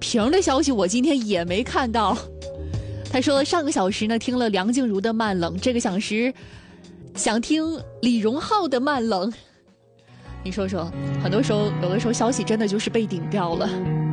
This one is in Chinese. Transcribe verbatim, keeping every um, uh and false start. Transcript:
萍的消息我今天也没看到。他说上个小时呢听了梁静茹的慢冷，这个小时想听李荣浩的慢冷。你说说，很多时候有的时候消息真的就是被顶掉了。